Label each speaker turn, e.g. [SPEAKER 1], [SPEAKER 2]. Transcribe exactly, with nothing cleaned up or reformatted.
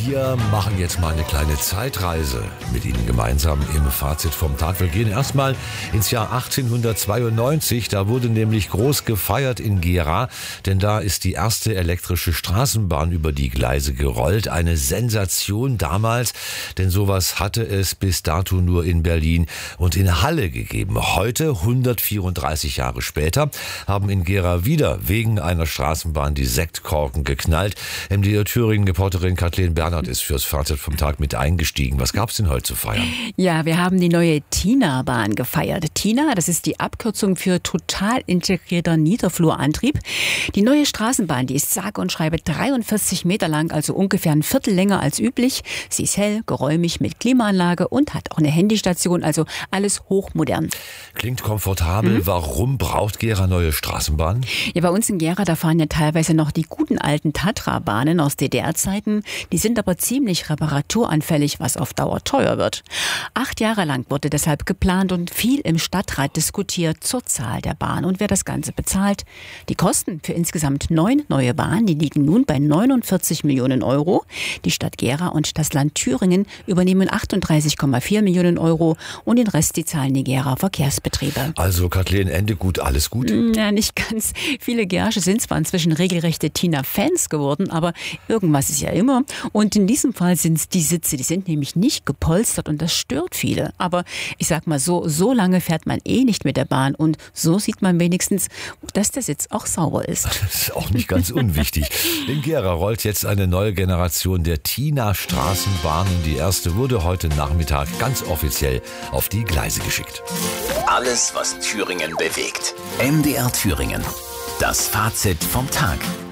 [SPEAKER 1] Wir machen jetzt mal eine kleine Zeitreise mit Ihnen gemeinsam im Fazit vom Tag. Wir gehen erstmal ins Jahr achtzehnhundertzweiundneunzig. Da wurde nämlich groß gefeiert in Gera, denn da ist die erste elektrische Straßenbahn über die Gleise gerollt. Eine Sensation damals, denn sowas hatte es bis dato nur in Berlin und in Halle gegeben. Heute, hundertvierunddreißig Jahre später, haben in Gera wieder wegen einer Straßenbahn die Sektkorken geknallt. M D R Thüringen-Reporterin Kathleen Bernhard ist fürs Fazit vom Tag mit eingestiegen. Was gab's denn heute zu feiern?
[SPEAKER 2] Ja, wir haben die neue TINA-Bahn gefeiert. TINA, das ist die Abkürzung für total integrierter Niederflurantrieb. Die neue Straßenbahn, die ist sage und schreibe dreiundvierzig Meter lang, also ungefähr ein Viertel länger als üblich. Sie ist hell, geräumig mit Klimaanlage und hat auch eine Handystation, also alles hochmodern.
[SPEAKER 1] Klingt komfortabel. Mhm. Warum braucht Gera neue Straßenbahnen?
[SPEAKER 2] Ja, bei uns in Gera, da fahren ja teilweise noch die guten alten Tatra-Bahnen aus D D R-Zeiten. Die sind aber ziemlich reparaturanfällig, was auf Dauer teuer wird. Acht Jahre lang wurde deshalb geplant und viel im Stadtrat diskutiert zur Zahl der Bahn und wer das Ganze bezahlt. Die Kosten für insgesamt neun neue Bahnen, die liegen nun bei neunundvierzig Millionen Euro. Die Stadt Gera und das Land Thüringen übernehmen achtunddreißig Komma vier Millionen Euro und den Rest die zahlen die Gera Verkehrsbetriebe.
[SPEAKER 1] Also Kathleen, Ende gut, alles gut?
[SPEAKER 2] Ja, nicht ganz. Viele Gersche sind zwar inzwischen regelrechte TINA-Fans geworden, aber irgendwas ist ja immer. Und in diesem Fall sind es die Sitze, die sind nämlich nicht gepolstert und das stört viele. Aber ich sag mal so, so lange fährt man eh nicht mit der Bahn und so sieht man wenigstens, dass der Sitz auch sauber ist.
[SPEAKER 1] Das ist auch nicht ganz unwichtig. In Gera rollt jetzt eine neue Generation der TINA-Straßenbahnen. Die erste wurde heute Nachmittag ganz offiziell auf die Gleise geschickt.
[SPEAKER 3] Alles, was Thüringen bewegt. M D R Thüringen. Das Fazit vom Tag.